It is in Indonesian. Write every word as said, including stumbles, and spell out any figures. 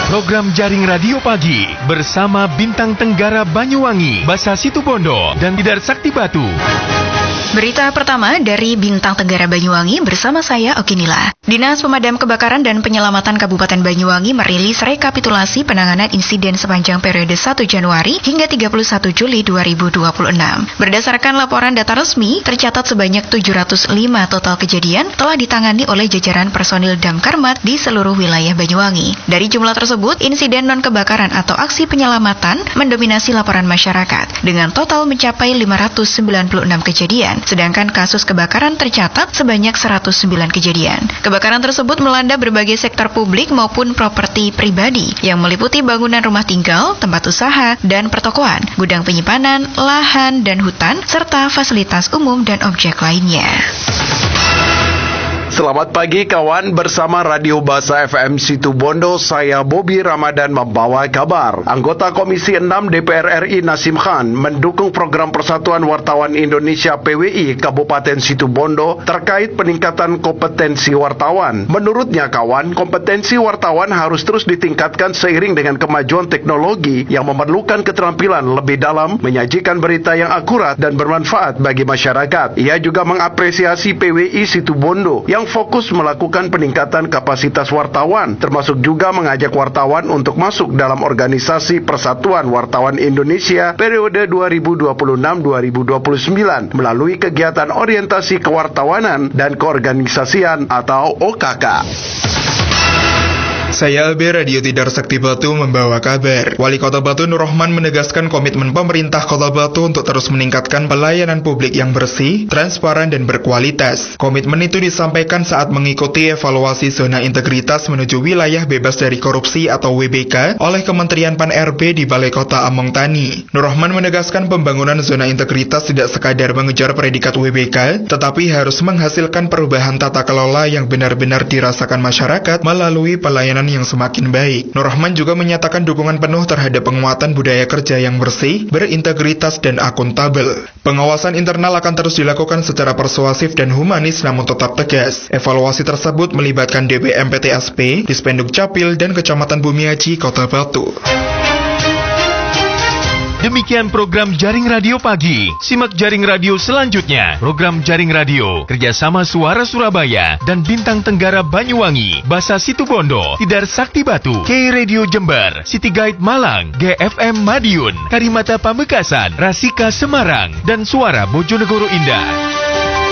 Program Jaring Radio Pagi bersama Bintang Tenggara Banyuwangi, Basa Situbondo, dan Tidar Sakti Batu. Berita pertama dari Bintang Tenggara Banyuwangi bersama saya Okinila. Dinas Pemadam Kebakaran dan Penyelamatan Kabupaten Banyuwangi merilis rekapitulasi penanganan insiden sepanjang periode satu Januari hingga tiga puluh satu Juli dua ribu dua puluh enam. Berdasarkan laporan data resmi, tercatat sebanyak tujuh ratus lima total kejadian telah ditangani oleh jajaran personil Damkarmat di seluruh wilayah Banyuwangi. Dari jumlah tersebut, insiden non-kebakaran atau aksi penyelamatan mendominasi laporan masyarakat dengan total mencapai lima ratus sembilan puluh enam kejadian. Sedangkan kasus kebakaran tercatat sebanyak seratus sembilan kejadian. Kebakaran tersebut melanda berbagai sektor publik maupun properti pribadi yang meliputi bangunan rumah tinggal, tempat usaha, dan pertokoan, gudang penyimpanan, lahan, dan hutan, serta fasilitas umum dan objek lainnya. Selamat pagi kawan, bersama Radio Basa F M Situbondo, saya Bobby Ramadan membawa kabar. Anggota Komisi enam D P R R I Nasim Khan mendukung program Persatuan Wartawan Indonesia P W I Kabupaten Situbondo terkait peningkatan kompetensi wartawan. Menurutnya kawan, kompetensi wartawan harus terus ditingkatkan seiring dengan kemajuan teknologi yang memerlukan keterampilan lebih dalam, menyajikan berita yang akurat dan bermanfaat bagi masyarakat. Ia juga mengapresiasi P W I Situbondo yang fokus melakukan peningkatan kapasitas wartawan, termasuk juga mengajak wartawan untuk masuk dalam organisasi Persatuan Wartawan Indonesia periode dua ribu dua puluh enam sampai dua ribu dua puluh sembilan melalui kegiatan orientasi kewartawanan dan keorganisasian atau O K K. Saya Albe, Radio Tidar Sakti Batu membawa kabar. Wali Kota Batu Nur Rahman menegaskan komitmen pemerintah Kota Batu untuk terus meningkatkan pelayanan publik yang bersih, transparan, dan berkualitas. Komitmen itu disampaikan saat mengikuti evaluasi zona integritas menuju wilayah bebas dari korupsi atau W B K oleh Kementerian Pan R B di Balai Kota Among Tani. Nur Rahman menegaskan pembangunan zona integritas tidak sekadar mengejar predikat W B K, tetapi harus menghasilkan perubahan tata kelola yang benar-benar dirasakan masyarakat melalui pelayanan yang semakin baik. Nur Rahman juga menyatakan dukungan penuh terhadap penguatan budaya kerja yang bersih, berintegritas, dan akuntabel. Pengawasan internal akan terus dilakukan secara persuasif dan humanis namun tetap tegas. Evaluasi tersebut melibatkan D P M P T S P, Dispenduk Capil, dan Kecamatan Bumiaji, Kota Batu. Demikian program Jaring Radio Pagi. Simak Jaring Radio selanjutnya. Program Jaring Radio kerjasama Suara Surabaya dan Bintang Tenggara Banyuwangi, Basa Situbondo, Tidar Sakti Batu, K Radio Jember, City Guide Malang, G F M Madiun, Karimata Pamekasan, Rasika Semarang, dan Suara Bojonegoro Indah.